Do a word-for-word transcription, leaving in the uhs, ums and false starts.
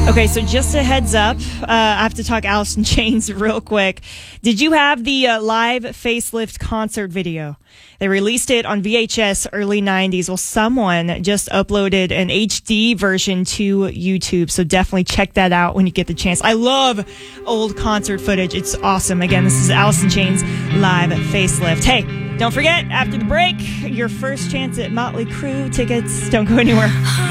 Okay, so just a heads up, uh, I have to talk Alice in Chains real quick. Did you have the uh, live facelift concert video? They released it on V H S early nineties. Well, someone just uploaded an H D version to YouTube, so definitely check that out when you get the chance. I love old concert footage. It's awesome. Again, this is Alice in Chains live facelift. Hey, don't forget, after the break, your first chance at Motley Crue tickets. Don't go anywhere.